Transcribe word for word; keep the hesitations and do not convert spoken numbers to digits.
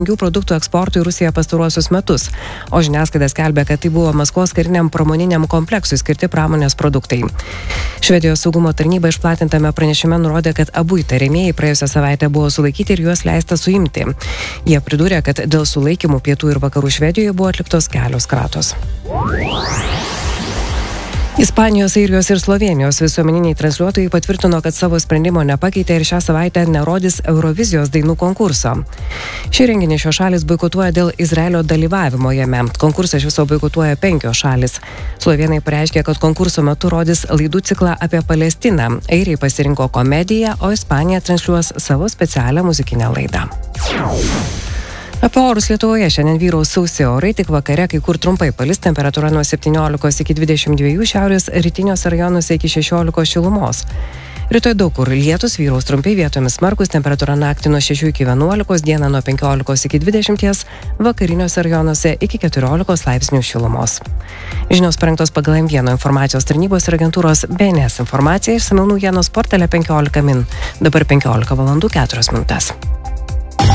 brangių produktų eksportų į Rusiją pastaruosius metus, o žiniasklaida skelbia, kad tai buvo Maskvos kariniam pramoniniam kompleksui skirti pramonės produktai. Švedijos saugumo tarnyba išplatintame pranešime nurodė, kad abu įtariamieji praėjusią savaitę buvo sulaikyti ir juos leista suimti. Jie pridūrė, kad dėl sulaikymų pietų ir vakarų Švedijoje buvo atliktos kelios kratos. Ispanijos, Airijos ir Slovėnijos visuomeniniai transliuotojai patvirtino, kad savo sprendimo nepakeitė ir šią savaitę nerodys Eurovizijos dainų konkurso. Šį renginį šios šalis boikotuoja dėl Izraelio dalyvavimo jame. Konkursą iš viso boikotuoja penkios šalis. Slovėnai pareiškė, kad konkurso metu rodys laidų ciklą apie Palestiną. Airiai pasirinko komediją, o Ispanija transliuos savo specialią muzikinę laidą. Apie orus Lietuvoje šiandien vyraus sausi orai, tik vakare kai kur trumpai palis, temperatūra nuo septyniolikos iki dvidešimt dviejų, šiaurės rytiniuose rajonuose iki šešiolikos šilumos. Rytoj daug kur lietus, vyraus trumpai, vietomis smarkus, temperatūra naktį nuo šešių iki vienuolikos, dieną nuo penkiolikos iki dvidešimties, vakariniuose rajonuose iki keturiolikos laipsnių šilumos. Žinios parengtos pagal M vienas informacijos tarnybos ir agentūros B N S informacija, išsamiau naujienos portale penkiolika min. Dabar penkiolika valandų keturios minutės.